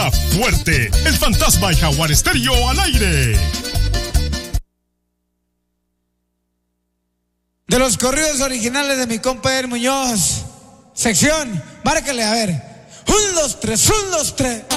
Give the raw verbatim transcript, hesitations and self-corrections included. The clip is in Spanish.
está fuerte. El Fantasma y Jaguar Estéreo al aire. De los corridos originales de mi compa Eder Muñoz. Sección, márcale, a ver. Un, dos, tres, un, dos, tres.